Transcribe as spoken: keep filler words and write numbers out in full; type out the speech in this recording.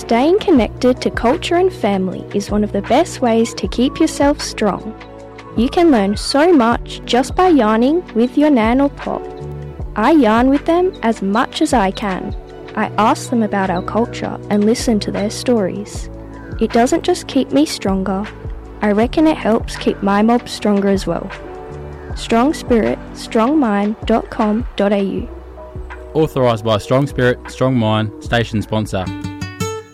Staying connected to culture and family is one of the best ways to keep yourself strong. You can learn so much just by yarning with your nan or pop. I yarn with them as much as I can. I ask them about our culture and listen to their stories. It doesn't just keep me stronger, I reckon it helps keep my mob stronger as well. strong spirit strong mind dot com dot a u. Authorised by Strong Spirit, Strong Mind, station sponsor.